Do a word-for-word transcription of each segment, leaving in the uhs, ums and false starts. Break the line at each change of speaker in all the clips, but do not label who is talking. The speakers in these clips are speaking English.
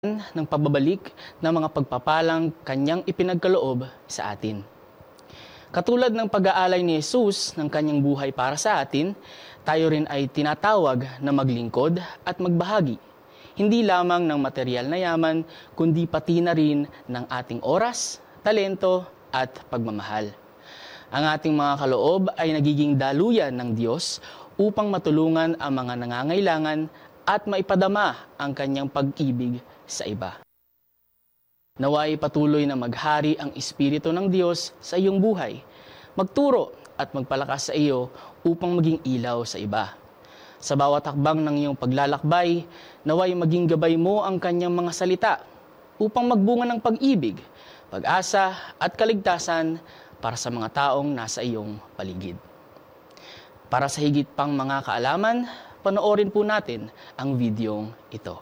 ng pagbabalik ng mga pagpapalang kanyang ipinagkaloob sa atin. Katulad ng pag-aalay ni Jesus ng kanyang buhay para sa atin, tayo rin ay tinatawag na maglingkod at magbahagi. Hindi lamang ng material na yaman, kundi pati na rin ng ating oras, talento at pagmamahal. Ang ating mga kaloob ay nagiging daluyan ng Diyos upang matulungan ang mga nangangailangan at maipadama ang kanyang pag-ibig sa iba. Naway patuloy na maghari ang Espiritu ng Diyos sa iyong buhay, magturo at magpalakas sa iyo upang maging ilaw sa iba. Sa bawat hakbang ng iyong paglalakbay, naway maging gabay mo ang kanyang mga salita upang magbunga ng pag-ibig, pag-asa at kaligtasan para sa mga taong nasa iyong paligid. Para sa higit pang mga kaalaman, panoorin po natin ang videong ito.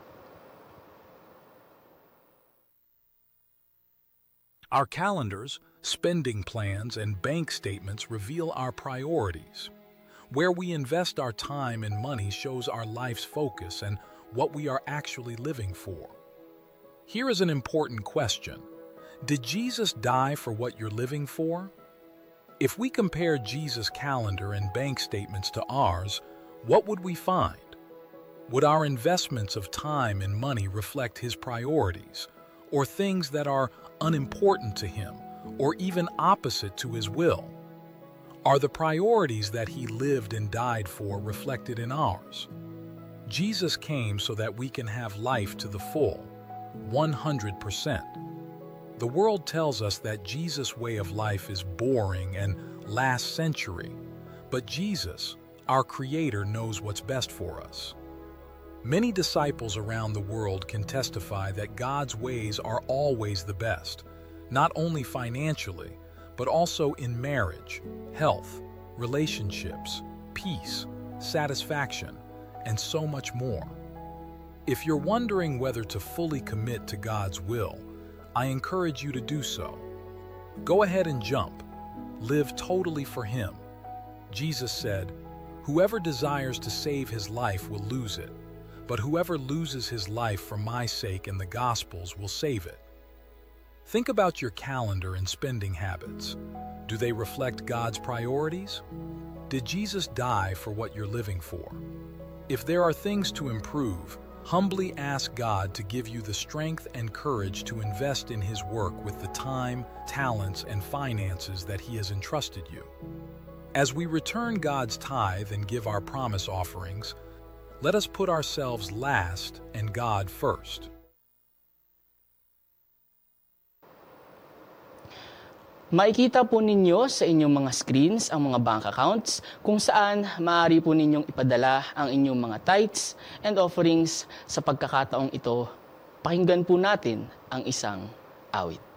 Our calendars, spending plans, and bank statements reveal our priorities. Where we invest our time and money shows our life's focus and what we are actually living for. Here is an important question. Did Jesus die for what you're living for? If we compare Jesus' calendar and bank statements to ours, what would we find? Would our investments of time and money reflect his priorities, or things that are unimportant to him, or even opposite to his will? Are the priorities that he lived and died for reflected in ours? Jesus came so that we can have life to the full, one hundred percent. The world tells us that Jesus' way of life is boring and last century, but Jesus, our Creator, knows what's best for us. Many disciples around the world can testify that God's ways are always the best, not only financially, but also in marriage, health, relationships, peace, satisfaction, and so much more. If you're wondering whether to fully commit to God's will, I encourage you to do so. Go ahead and jump. Live totally for Him. Jesus said, "Whoever desires to save his life will lose it, but whoever loses his life for my sake and the Gospel's will save it." Think about your calendar and spending habits. Do they reflect God's priorities? Did Jesus die for what you're living for? If there are things to improve, humbly ask God to give you the strength and courage to invest in His work with the time, talents, and finances that He has entrusted you. As we return God's tithe and give our promise offerings, let us put ourselves last and God first.
Makikita po ninyo sa inyong mga screens ang mga bank accounts kung saan maaari po ninyong ipadala ang inyong mga tithes and offerings. Sa pagkakataong ito, pakinggan po natin ang isang awit.